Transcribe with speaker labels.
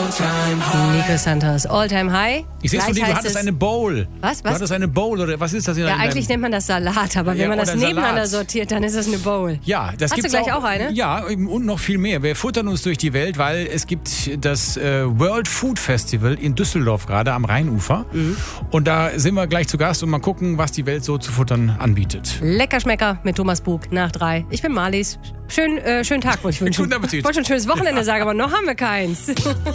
Speaker 1: Nico Santos, All-Time High.
Speaker 2: Ich sehe es von dir, du
Speaker 1: Gleich
Speaker 2: hattest
Speaker 1: heißt
Speaker 2: eine Bowl.
Speaker 1: Was?
Speaker 2: Du hattest eine Bowl, oder was ist das?
Speaker 1: Ja, eigentlich nennt man das Salat, aber wenn man das nebeneinander sortiert, dann ist es eine Bowl.
Speaker 2: Ja, das
Speaker 1: Hast du gleich auch eine?
Speaker 2: Ja, und noch viel mehr. Wir futtern uns durch die Welt, weil es gibt das World Food Festival in Düsseldorf gerade am Rheinufer. Und da sind wir gleich zu Gast und mal gucken, was die Welt so zu futtern anbietet.
Speaker 1: Leckerschmecker mit Thomas Bug nach 3. Ich bin Marlies. Schönen Tag wollte ich wünschen.
Speaker 2: Guten Appetit.
Speaker 1: Ich wollte schon ein schönes Wochenende sagen, aber noch haben wir keins.